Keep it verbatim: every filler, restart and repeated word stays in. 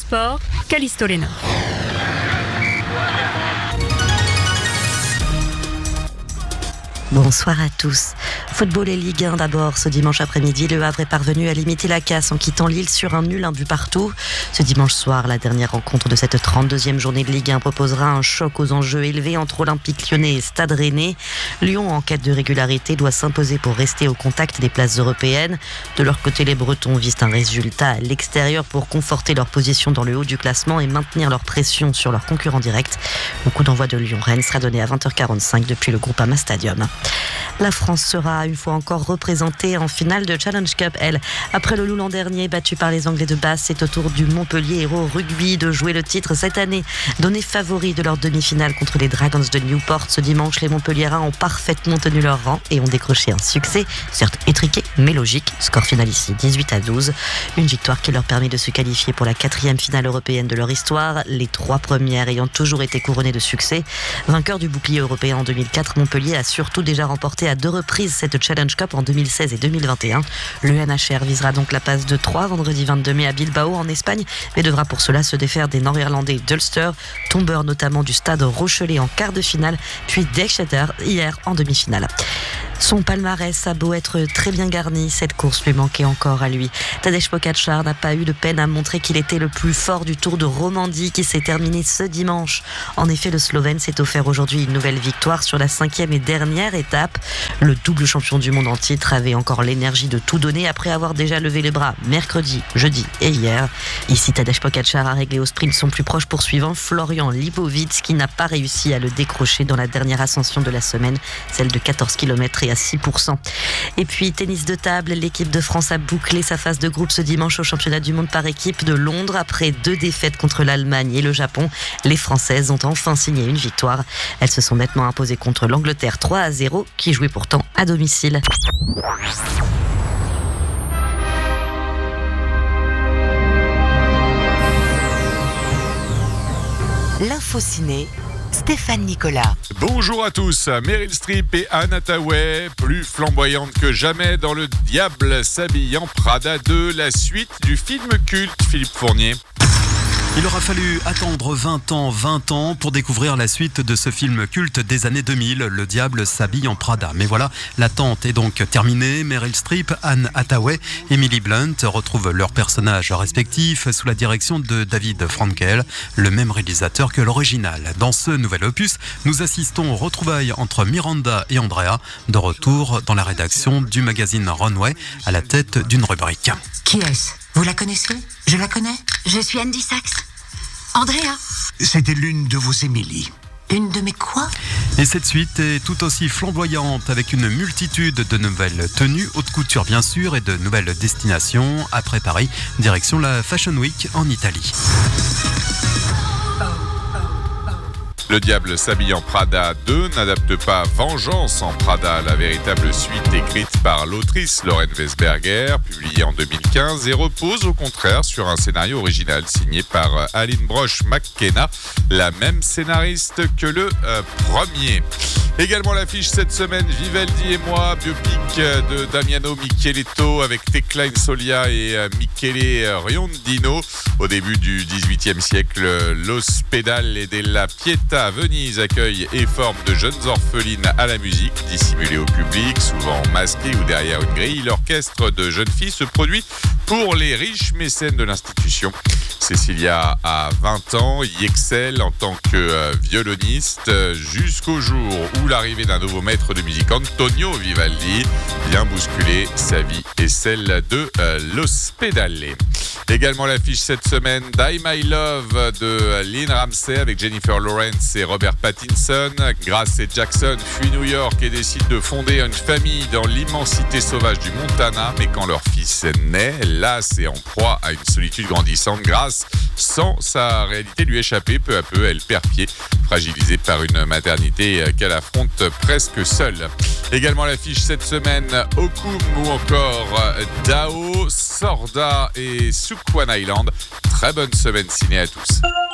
sport, Callisto Lénard. Bonsoir à tous. Football et Ligue un d'abord. Ce dimanche après-midi, le Havre est parvenu à limiter la casse en quittant Lille sur un nul, un but partout. Ce dimanche soir, la dernière rencontre de cette trente-deuxième journée de Ligue un proposera un choc aux enjeux élevés entre Olympique Lyonnais et Stade Rennais. Lyon, en quête de régularité, doit s'imposer pour rester au contact des places européennes. De leur côté, les Bretons visent un résultat à l'extérieur pour conforter leur position dans le haut du classement et maintenir leur pression sur leurs concurrents directs. Le coup d'envoi de Lyon-Rennes sera donné à vingt heures quarante-cinq depuis le Groupama Stadium. La France sera une fois encore représentée en finale de Challenge Cup, elle. Après le Loup l'an dernier, battu par les Anglais de Basse, c'est au tour du Montpellier Hérault Rugby de jouer le titre cette année. Donné favori de leur demi-finale contre les Dragons de Newport, ce dimanche, les Montpelliérains ont parfaitement tenu leur rang et ont décroché un succès, certes étriqué, mais logique. Score final ici, dix-huit à douze. Une victoire qui leur permet de se qualifier pour la quatrième finale européenne de leur histoire, les trois premières ayant toujours été couronnées de succès. Vainqueur du bouclier européen en deux mille quatre, Montpellier a surtout déjà remporté à deux reprises cette Challenge Cup en deux mille seize et deux mille vingt et un. Le N H R visera donc la passe de trois vendredi vingt-deux mai à Bilbao en Espagne, mais devra pour cela se défaire des Nord-Irlandais d'Ulster, tombeur notamment du stade Rochelet en quart de finale, puis d'Exeter hier en demi-finale. Son palmarès a beau être très bien garni, cette course lui manquait encore à lui. Tadej Pogačar n'a pas eu de peine à montrer qu'il était le plus fort du Tour de Romandie qui s'est terminé ce dimanche. En effet, le Slovène s'est offert aujourd'hui une nouvelle victoire sur la cinquième et dernière étape. Le double champion du monde en titre avait encore l'énergie de tout donner après avoir déjà levé les bras mercredi, jeudi et hier. Ici, Tadej Pogačar a réglé au sprint son plus proche poursuivant, Florian Lipovic, qui n'a pas réussi à le décrocher dans la dernière ascension de la semaine, celle de quatorze kilomètres et à six pour cent. Et puis, tennis de table, l'équipe de France a bouclé sa phase de groupe ce dimanche au championnat du monde par équipe de Londres. Après deux défaites contre l'Allemagne et le Japon, les Françaises ont enfin signé une victoire. Elles se sont nettement imposées contre l'Angleterre trois à zéro, qui jouait pourtant à domicile. L'info ciné, Stéphane Nicolas. Bonjour à tous. Meryl Streep et Anne Hathaway, plus flamboyantes que jamais dans Le Diable s'habille en Prada deux, la suite du film culte. Philippe Fournier. Il aura fallu attendre vingt ans, vingt ans pour découvrir la suite de ce film culte des années deux mille, Le Diable s'habille en Prada. Mais voilà, l'attente est donc terminée. Meryl Streep, Anne Hathaway, Emily Blunt retrouvent leurs personnages respectifs sous la direction de David Frankel, le même réalisateur que l'original. Dans ce nouvel opus, nous assistons aux retrouvailles entre Miranda et Andrea, de retour dans la rédaction du magazine Runway, à la tête d'une rubrique. Qui est-ce ? Vous la connaissez ? Je la connais ? Je suis Andy Sachs. Andrea. C'était l'une de vos Émilie. Une de mes quoi ? Et cette suite est tout aussi flamboyante avec une multitude de nouvelles tenues, haute couture bien sûr, et de nouvelles destinations. Après Paris, direction la Fashion Week en Italie. Le Diable s'habille en Prada deux n'adapte pas Vengeance en Prada, la véritable suite écrite par l'autrice Lauren Weisberger, publiée en deux mille quinze, et repose au contraire sur un scénario original signé par Aline Brosh McKenna, la même scénariste que le euh, premier. Également à l'affiche cette semaine, Vivaldi et moi, biopic de Damiano Micheletto avec Tecla Insolia et Michele Riondino. Au début du dix-huitième siècle, l'Ospedale della Pietà à Venise accueille et forme de jeunes orphelines à la musique, dissimulées au public, souvent masquées ou derrière une grille. L'orchestre de jeunes filles se produit pour les riches mécènes de l'institution. Cecilia a vingt ans, y excelle en tant que violoniste jusqu'au jour où l'arrivée d'un nouveau maître de musique, Antonio Vivaldi, vient bousculer sa vie et celle de l'Ospedale. Également à l'affiche cette semaine, Die My Love de Lynn Ramsey avec Jennifer Lawrence et Robert Pattinson. Grace et Jackson fuient New York et décident de fonder une famille dans l'immensité sauvage du Montana. Mais quand leur fils naît, lasse et en proie à une solitude grandissante, Grace sent sa réalité lui échapper. Peu à peu, elle perd pied, fragilisée par une maternité qu'elle affronte presque seule. Également à l'affiche cette semaine, Okum ou encore Dao, Sorda et Sukwan Island. Très bonne semaine ciné à tous.